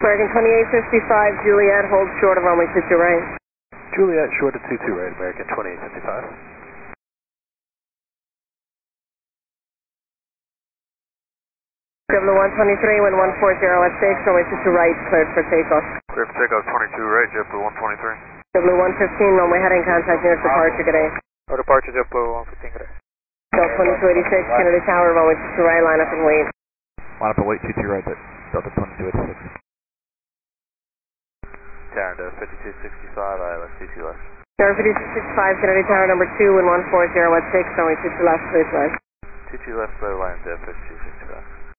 American 2855, Juliet, hold short of runway 22 right. Juliet, short of 22 right, American 2855. JetBlue 123, wind 140 at 6, runway 22 right, cleared for takeoff. Clear for takeoff 22 right, JetBlue 123. JetBlue 115, runway heading, contact near departure, good day. Our departure JetBlue 115, good day. Delta 2286, Kennedy Tower, runway 22 right, line up and wait. Line up and wait, 22 right, Delta 2286. Canada 5265, ILS 22 left. Tower 5665, Kennedy Tower number 2, wind 140 at 6, runway 22 left, please line. 22 left, clear line, 5265.